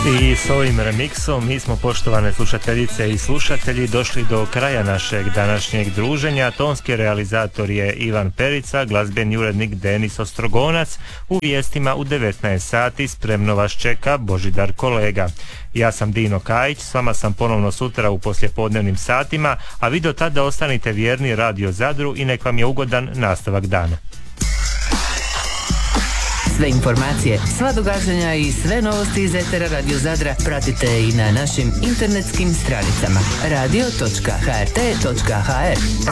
I s ovim remiksom mi smo, poštovane slušateljice i slušatelji, došli do kraja našeg današnjeg druženja. Tonski realizator je Ivan Perica, glazbeni urednik Denis Ostrogonac. U vijestima u 19 sati spremno vas čeka Božidar Kolega. Ja sam Dino Kajić, s vama sam ponovno sutra u poslijepodnevnim satima, a vi do tada ostanite vjerni Radio Zadru i nek vam je ugodan nastavak dana. Sve informacije, sva događanja i sve novosti iz etera Radio Zadra pratite i na našim internetskim stranicama radio.hrt.hr.